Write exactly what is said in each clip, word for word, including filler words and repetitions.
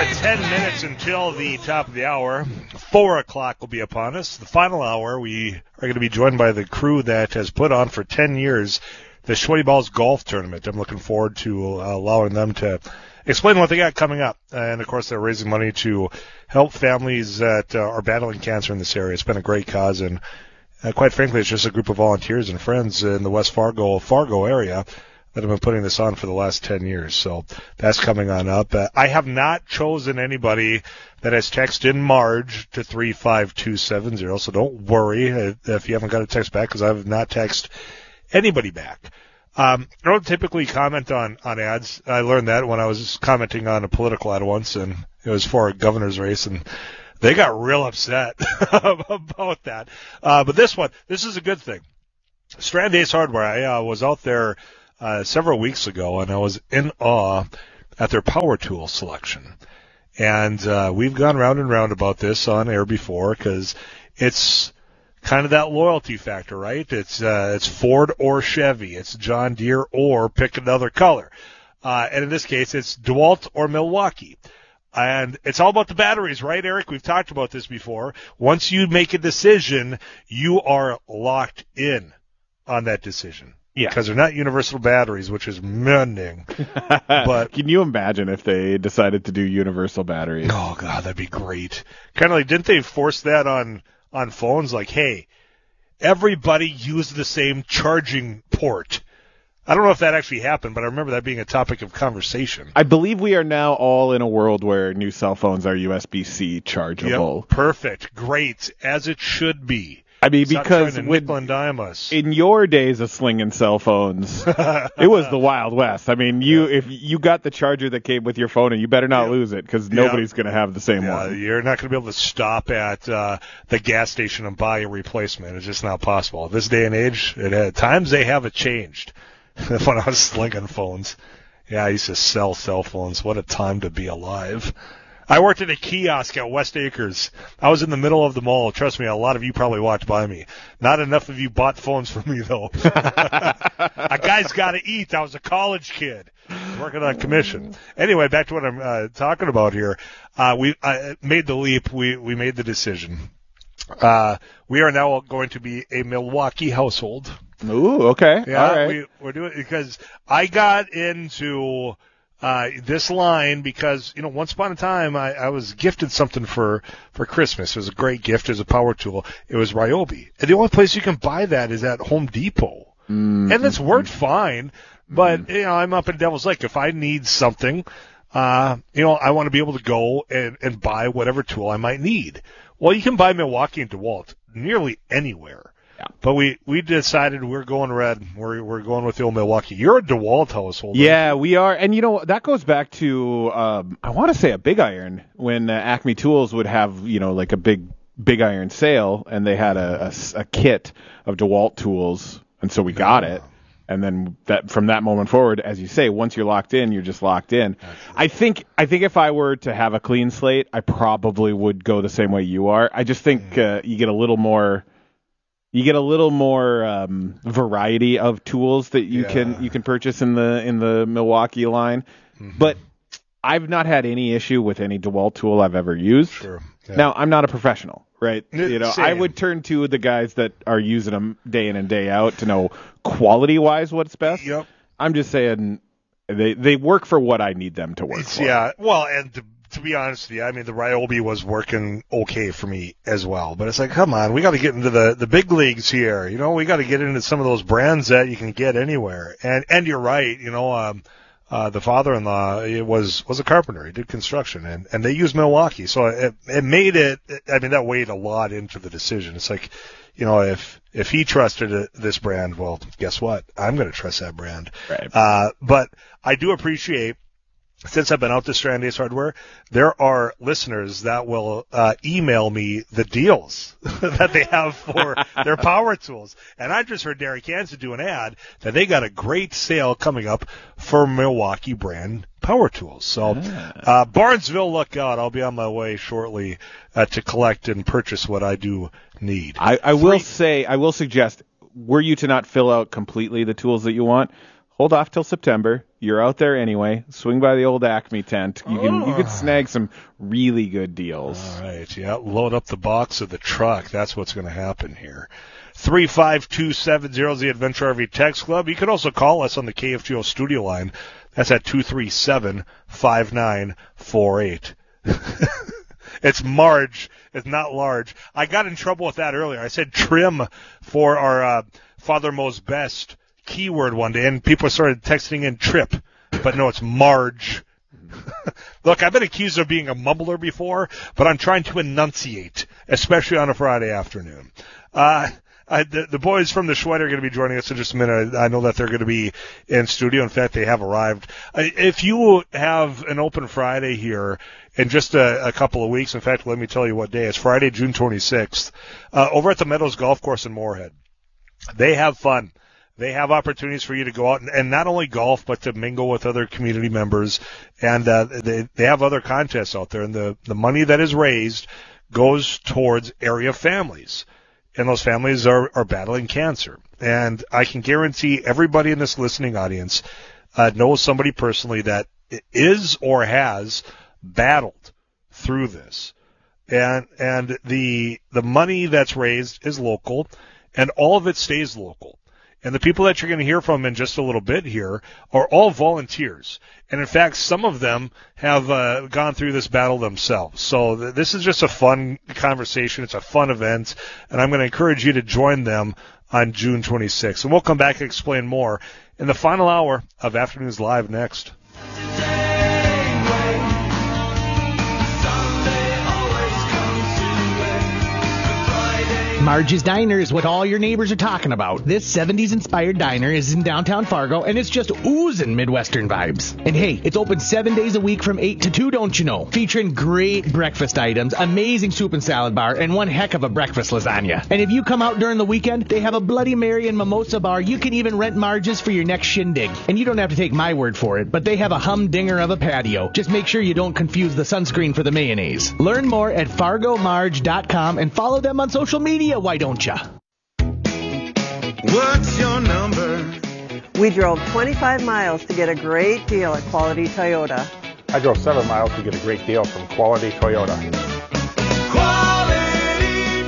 are ten minutes until the top of the hour. Four o'clock will be upon us. The final hour, we are going to be joined by the crew that has put on for ten years the Sweaty Balls Golf Tournament. I'm looking forward to uh, allowing them to explain what they got coming up. And, of course, they're raising money to help families that uh, are battling cancer in this area. It's been a great cause, and uh, quite frankly, it's just a group of volunteers and friends in the West Fargo, Fargo area that have been putting this on for the last ten years. So that's coming on up. Uh, I have not chosen anybody that has texted in Marge to three five two seven zero, so don't worry if you haven't got a text back, because I have not texted anybody back. Um, I don't typically comment on, on ads. I learned that when I was commenting on a political ad once, and it was for a governor's race, and they got real upset about that. Uh, but this one, this is a good thing. Strand Ace Hardware, I uh, was out there Uh, several weeks ago, and I was in awe at their power tool selection. And uh, we've gone round and round about this on air before, because it's kind of that loyalty factor, right? It's uh, it's Ford or Chevy. It's John Deere or pick another color. Uh, and in this case, it's DeWalt or Milwaukee. And it's all about the batteries, right, Eric? We've talked about this before. Once you make a decision, you are locked in on that decision. Yeah. Because they're not universal batteries, which is maddening. But can you imagine if they decided to do universal batteries? Oh, God, that'd be great. Kind of like, didn't they force that on, on phones? Like, hey, everybody use the same charging port. I don't know if that actually happened, but I remember that being a topic of conversation. I believe we are now all in a world where new cell phones are U S B C chargeable. Yep, perfect. Great. As it should be. I mean, Stop because trying to with, nickel and dime us. in your days of slinging cell phones, it was the Wild West. I mean, you if you got the charger that came with your phone, and you better not yeah. lose it, because nobody's yeah. going to have the same yeah, one. You're not going to be able to stop at uh, the gas station and buy a replacement. It's just not possible. This day and age, it had, times they haven't changed. When I was slinging phones, yeah, I used to sell cell phones. What a time to be alive. I worked at a kiosk at West Acres. I was in the middle of the mall. Trust me, a lot of you probably walked by me. Not enough of you bought phones from me, though. A guy's got to eat. I was a college kid working on commission. Anyway, back to what I'm uh, talking about here. Uh, we uh, made the leap. We, we made the decision. Uh, we are now going to be a Milwaukee household. Ooh, okay. Yeah, all right. we, we're doing it because I got into uh, this line because, you know, once upon a time I, I was gifted something for, for Christmas. It was a great gift as a power tool. It was Ryobi. And the only place you can buy that is at Home Depot. Mm-hmm. And it's worked fine, but, you know, I'm up in Devil's Lake. If I need something, uh, you know, I want to be able to go and, and buy whatever tool I might need. Well, you can buy Milwaukee and DeWalt nearly anywhere. Yeah. But we, we decided we're going red. We're we're going with the old Milwaukee. You're a DeWalt household. Yeah, we are. And, you know, that goes back to, um, I want to say a Big Iron, when uh, Acme Tools would have, you know, like a big Big Iron sale, and they had a, a, a kit of DeWalt tools, and so we got it. And then that from that moment forward, as you say, once you're locked in, you're just locked in. Absolutely. I think I think if I were to have a clean slate, I probably would go the same way you are. I just think uh, you get a little more you get a little more um, variety of tools that you yeah. can you can purchase in the in the Milwaukee line. Mm-hmm. But I've not had any issue with any DeWalt tool I've ever used. Sure. Yeah. Now, I'm not a professional, right? You know, Same. I would turn to the guys that are using them day in and day out to know quality-wise what's best. Yep. I'm just saying they they work for what I need them to work it's, for. Yeah. Well, and to, to be honest with you, I mean, the Ryobi was working okay for me as well. But it's like, come on, we got to get into the, the big leagues here. You know, we got to get into some of those brands that you can get anywhere. And and you're right. You know, um, Uh, the father-in-law it was was a carpenter. He did construction, and, and they used Milwaukee, so it it made it. I mean, that weighed a lot into the decision. It's like, you know, if if he trusted it, this brand, well, guess what? I'm going to trust that brand. Right. Uh, but I do appreciate, since I've been out to Strand Ace Hardware, there are listeners that will uh, email me the deals that they have for their power tools. And I just heard Derek Hansen do an ad that they got a great sale coming up for Milwaukee brand power tools. So uh, Barnesville, look out. I'll be on my way shortly uh, to collect and purchase what I do need. I, I will say, I will suggest, were you to not fill out completely the tools that you want, hold off till September. you're out there anyway, swing by the old Acme tent. You can oh. you can snag some really good deals. All right, yeah, load up the box of the truck. That's what's going to happen here. three five two seven zero is the Adventure R V Text Club. You can also call us on the K F G O studio line. That's at two three seven, five nine four eight. It's Marge. It's not large. I got in trouble with that earlier. I said trim for our uh, Father Mo's Best keyword one day, and people started texting in trip. But no, it's Marge. Look, I've been accused of being a mumbler before, but I'm trying to enunciate, especially on a Friday afternoon. Uh, I, the, the boys from the Schweit are going to be joining us in just a minute. I know that they're going to be in studio. In fact, they have arrived. If you have an open Friday here in just a, a couple of weeks, in fact, let me tell you what day. It's Friday, June twenty-sixth, uh, over at the Meadows Golf Course in Moorhead. They have fun. They have opportunities for you to go out and, and not only golf, but to mingle with other community members. And uh, they, they have other contests out there. And the, the money that is raised goes towards area families. And those families are, are battling cancer. And I can guarantee everybody in this listening audience uh, knows somebody personally that is or has battled through this. And and the the money that's raised is local, and all of it stays local. And the people that you're going to hear from in just a little bit here are all volunteers. And, in fact, some of them have uh, gone through this battle themselves. So th- this is just a fun conversation. It's a fun event. And I'm going to encourage you to join them on June twenty-sixth. And we'll come back and explain more in the final hour of Afternoons Live next. Marge's Diner is what all your neighbors are talking about. This seventies-inspired diner is in downtown Fargo, and it's just oozing Midwestern vibes. And hey, it's open seven days a week from eight to two, don't you know? Featuring great breakfast items, amazing soup and salad bar, and one heck of a breakfast lasagna. And if you come out during the weekend, they have a Bloody Mary and mimosa bar. You can even rent Marge's for your next shindig. And you don't have to take my word for it, but they have a humdinger of a patio. Just make sure you don't confuse the sunscreen for the mayonnaise. Learn more at fargo marge dot com and follow them on social media. Why don't ya? What's your number? We drove twenty-five miles to get a great deal at Quality Toyota. I drove seven miles to get a great deal from Quality Toyota. Quality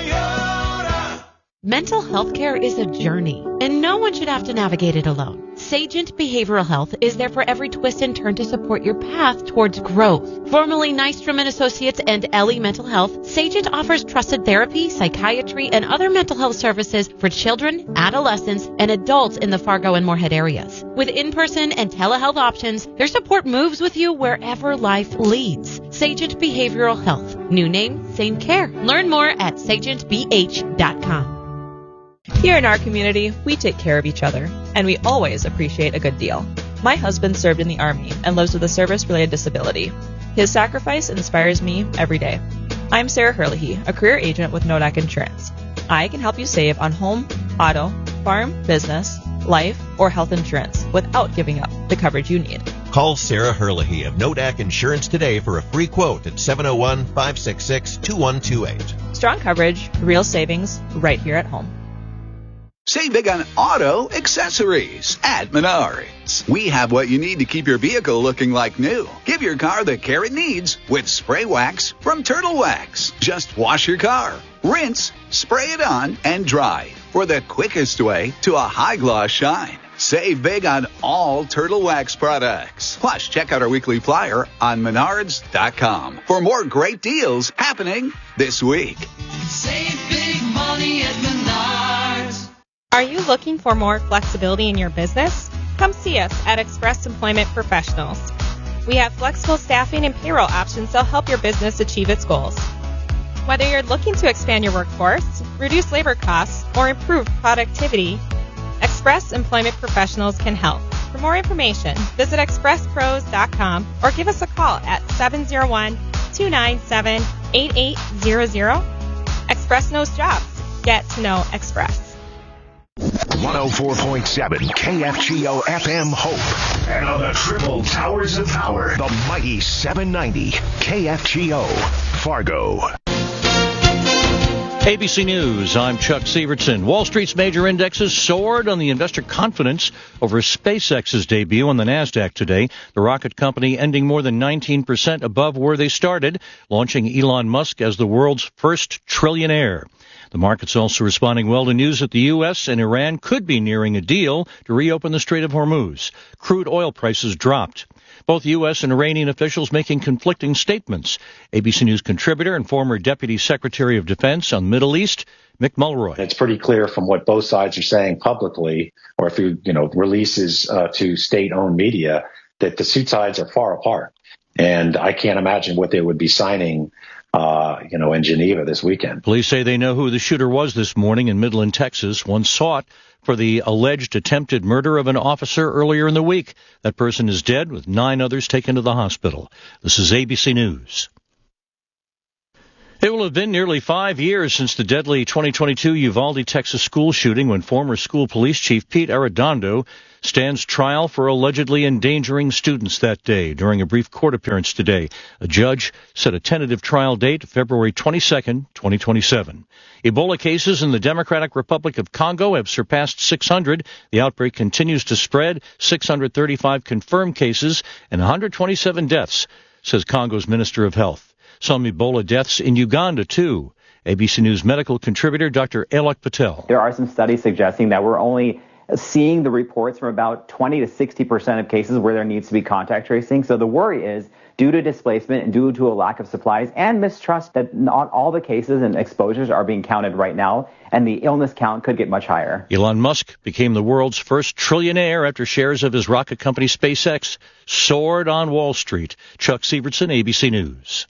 Toyota. Mental health care is a journey, and no one should have to navigate it alone. Sagent Behavioral Health is there for every twist and turn to support your path towards growth. Formerly Nystrom and Associates and Ellie Mental Health, Sagent offers trusted therapy, psychiatry, and other mental health services for children, adolescents, and adults in the Fargo and Moorhead areas. With in-person and telehealth options, their support moves with you wherever life leads. Sagent Behavioral Health. New name, same care. Learn more at sagent b h dot com. Here in our community, we take care of each other, and we always appreciate a good deal. My husband served in the Army and lives with a service-related disability. His sacrifice inspires me every day. I'm Sarah Herlihy, a career agent with Nodak Insurance. I can help you save on home, auto, farm, business, life, or health insurance without giving up the coverage you need. Call Sarah Herlihy of Nodak Insurance today for a free quote at seven oh one, five six six, two one two eight. Strong coverage, real savings, right here at home. Save big on auto accessories at Menards. We have what you need to keep your vehicle looking like new. Give your car the care it needs with spray wax from Turtle Wax. Just wash your car, rinse, spray it on, and dry for the quickest way to a high gloss shine. Save big on all Turtle Wax products. Plus, check out our weekly flyer on menards dot com for more great deals happening this week. Save big money at Menards. Are you looking for more flexibility in your business? Come see us at Express Employment Professionals. We have flexible staffing and payroll options that'll help your business achieve its goals. Whether you're looking to expand your workforce, reduce labor costs, or improve productivity, Express Employment Professionals can help. For more information, visit express pros dot com or give us a call at seven oh one, two nine seven, eight eight zero zero. Express knows jobs. Get to know Express. one oh four point seven K F G O F M Hope. And on the triple towers of power, the mighty seven ninety K F G O Fargo. A B C News, I'm Chuck Sievertson. Wall Street's major indexes soared on the investor confidence over SpaceX's debut on the NASDAQ today. The rocket company ending more than nineteen percent above where they started, launching Elon Musk as the world's first trillionaire. The market's also responding well to news that the U S and Iran could be nearing a deal to reopen the Strait of Hormuz. Crude oil prices dropped. Both U S and Iranian officials making conflicting statements. A B C News contributor and former Deputy Secretary of Defense on the Middle East, Mick Mulroy. It's pretty clear from what both sides are saying publicly, or through, you know, releases uh, to state-owned media, that the two sides are far apart. And I can't imagine what they would be signing Uh, you know, in Geneva this weekend. Police say they know who the shooter was this morning in Midland, Texas, one sought for the alleged attempted murder of an officer earlier in the week. That person is dead, with nine others taken to the hospital. This is A B C News. It will have been nearly five years since the deadly twenty twenty-two Uvalde, Texas school shooting, when former school police chief Pete Arredondo stands trial for allegedly endangering students that day. During a brief court appearance today, a judge set a tentative trial date, February twenty-second, twenty twenty-seven. Ebola cases in the Democratic Republic of Congo have surpassed six hundred. The outbreak continues to spread, six hundred thirty-five confirmed cases and one hundred twenty-seven deaths, says Congo's Minister of Health. Some Ebola deaths in Uganda, too. A B C News medical contributor Doctor Alok Patel. There are some studies suggesting that we're only seeing the reports from about twenty to sixty percent of cases where there needs to be contact tracing. So the worry is, due to displacement and due to a lack of supplies and mistrust, that not all the cases and exposures are being counted right now, and the illness count could get much higher. Elon Musk became the world's first trillionaire after shares of his rocket company SpaceX soared on Wall Street. Chuck Sievertson, A B C News.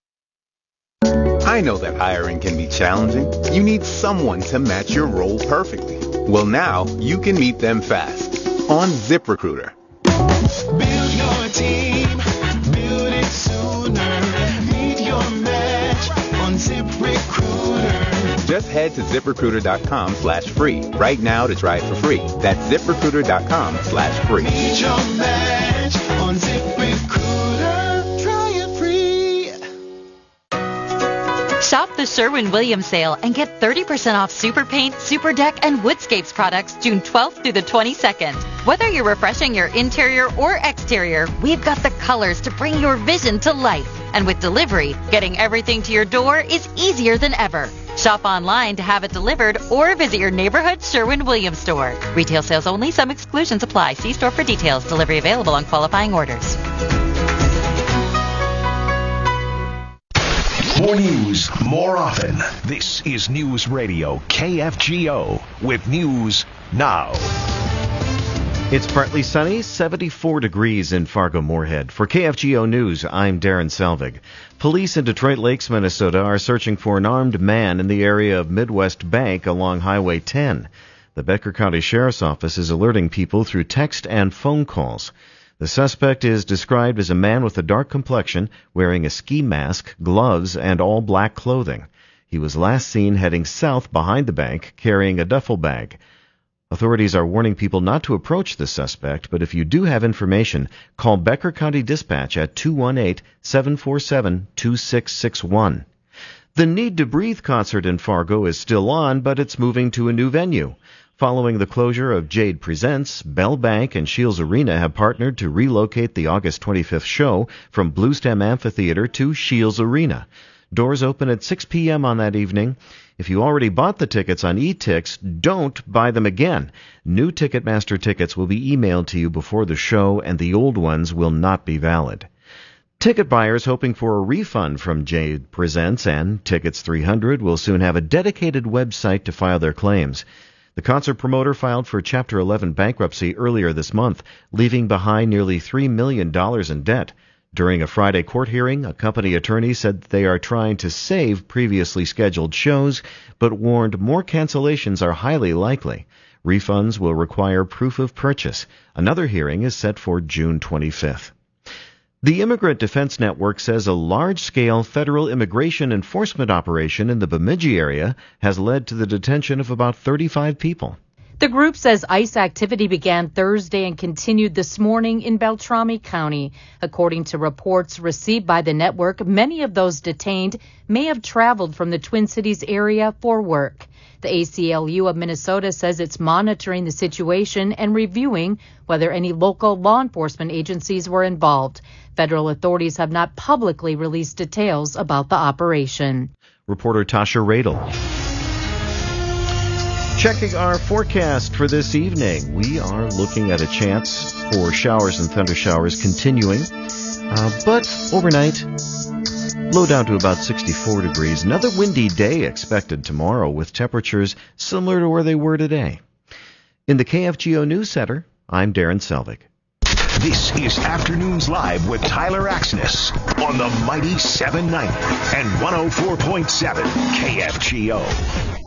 I know that hiring can be challenging. You need someone to match your role perfectly. Well, now you can meet them fast on ZipRecruiter. Build your team, build it sooner. Meet your match on ZipRecruiter. Just head to ZipRecruiter.com slash free right now to try it for free. That's ZipRecruiter.com slash free. Meet your match on ZipRecruiter. Try it free. Shop the Sherwin-Williams sale and get thirty percent off Super Paint, Super Deck, and Woodscapes products June twelfth through the twenty-second. Whether you're refreshing your interior or exterior, we've got the colors to bring your vision to life. And with delivery, getting everything to your door is easier than ever. Shop online to have it delivered or visit your neighborhood Sherwin-Williams store. Retail sales only. Some exclusions apply. See store for details. Delivery available on qualifying orders. More news, more often. This is News Radio K F G O with News Now. It's partly sunny, seventy-four degrees in Fargo-Moorhead. For K F G O News, I'm Darren Selvig. Police in Detroit Lakes, Minnesota are searching for an armed man in the area of Midwest Bank along Highway ten. The Becker County Sheriff's Office is alerting people through text and phone calls. The suspect is described as a man with a dark complexion, wearing a ski mask, gloves, and all black clothing. He was last seen heading south behind the bank, carrying a duffel bag. Authorities are warning people not to approach the suspect, but if you do have information, call Becker County Dispatch at two one eight, seven four seven, two six six one. The Need to Breathe concert in Fargo is still on, but it's moving to a new venue. Following the closure of Jade Presents, Bell Bank and Shields Arena have partnered to relocate the August twenty-fifth show from Bluestem Amphitheater to Shields Arena. Doors open at six p.m. on that evening. If you already bought the tickets on eTix, don't buy them again. New Ticketmaster tickets will be emailed to you before the show, and the old ones will not be valid. Ticket buyers hoping for a refund from Jade Presents and Tickets three hundred will soon have a dedicated website to file their claims. The concert promoter filed for Chapter eleven bankruptcy earlier this month, leaving behind nearly three million dollars in debt. During a Friday court hearing, a company attorney said they are trying to save previously scheduled shows, but warned more cancellations are highly likely. Refunds will require proof of purchase. Another hearing is set for June twenty-fifth. The Immigrant Defense Network says a large-scale federal immigration enforcement operation in the Bemidji area has led to the detention of about thirty-five people. The group says ICE activity began Thursday and continued this morning in Beltrami County. According to reports received by the network, many of those detained may have traveled from the Twin Cities area for work. The A C L U of Minnesota says it's monitoring the situation and reviewing whether any local law enforcement agencies were involved. Federal authorities have not publicly released details about the operation. Reporter Tasha Radel. Checking our forecast for this evening, we are looking at a chance for showers and thunder showers continuing, uh, but overnight, low down to about sixty-four degrees. Another windy day expected tomorrow with temperatures similar to where they were today. In the K F G O News Center, I'm Darren Selvig. This is Afternoons Live with Tyler Axness on the mighty seven ninety and one oh four point seven K F G O.